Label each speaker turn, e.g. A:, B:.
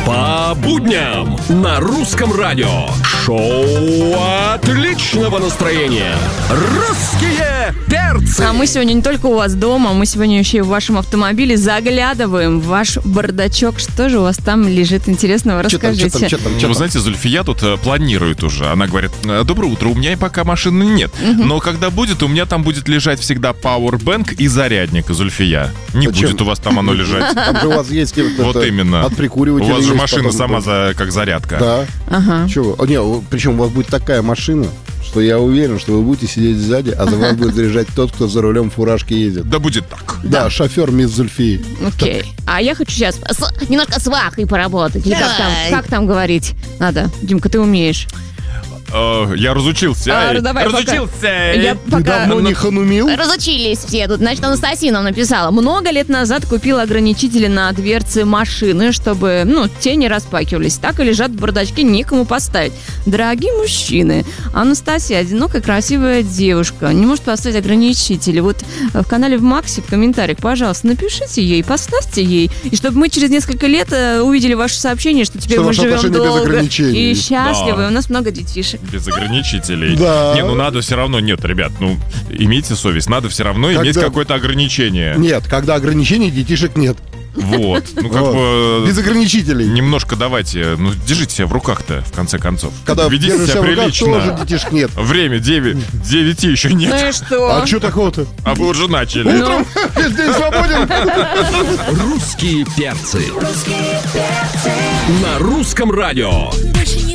A: По будням на Русском радио. Шоу отличного настроения. Русские перцы.
B: А мы сегодня не только у вас дома, мы сегодня еще и в вашем автомобиле заглядываем в ваш бардачок. Что же у вас там лежит интересного? Расскажите.
C: Что там? Вы знаете, Зульфия тут планирует уже. Она говорит: доброе утро, у меня пока машины нет. Но когда будет, у меня там будет лежать всегда пауэрбэнк и зарядник, Зульфия. Не будет у вас там оно лежать.
D: Там же у вас есть
C: вот именно.
D: От прикуривателя.
C: У вас же машина сама как зарядка.
D: Да.
B: Ага.
D: Чего? Причем у вас будет такая машина, что я уверен, что вы будете сидеть сзади, а за вас будет заряжать тот, кто за рулем фуражки едет.
C: Да будет так.
D: Да, шофер мисс Зульфии.
B: Окей. А я хочу сейчас немножко с вахой поработать. Или как там говорить надо? Димка, ты умеешь.
C: Я разучился.
B: Я
D: Ты
B: пока...
D: давно не ханумил?
B: Разучились все тут. Значит, Анастасия нам написала. Много лет назад купила ограничители на дверцы машины, чтобы, те не распакивались. Так и лежат в бардачке, некому поставить. Дорогие мужчины, Анастасия, одинокая, красивая девушка, не может поставить ограничители. Вот в канале в Максе, в комментариях, пожалуйста, напишите ей, поставьте ей. И чтобы мы через несколько лет увидели ваше сообщение, что теперь мы живем долго и счастливы.
C: Да.
B: У нас много детишек.
C: Без ограничителей.
D: Да.
C: Надо все равно. Нет, ребят, имейте совесть. Надо все равно иметь какое-то ограничение.
D: Нет, когда ограничений, детишек нет.
C: Вот.
D: Без ограничителей.
C: Немножко давайте, держите себя в руках-то, в конце концов.
D: Когда
C: ведите
D: держишь
C: себя
D: себя в руках,
C: прилично.
D: тоже детишек нет.
C: Время 9 еще нет.
B: Ну и что?
D: А что такого-то?
C: А вы уже начали.
D: Утром весь день свободен.
A: Русские перцы. На Русском радио.